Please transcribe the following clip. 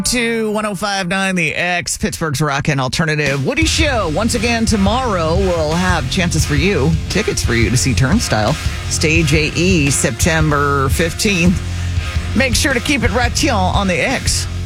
To 105.9 The X, Pittsburgh's Rockin' Alternative. Woody Show. Once again, tomorrow we'll have chances for you, tickets for you to see Turnstile. Stage AE, September 15th. Make sure to keep it right on the X.